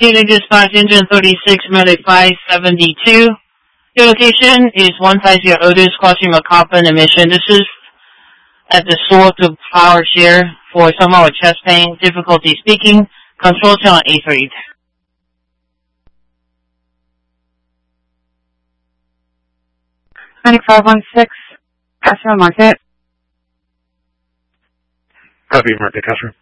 Data dispatch engine 36, medic 572. Your location is 150 Otis crossing McCoppin emission. This is at the source of power share for someone with chest pain, difficulty speaking. Control channel A3. 9516, Castro Market. Copy, Market Castro.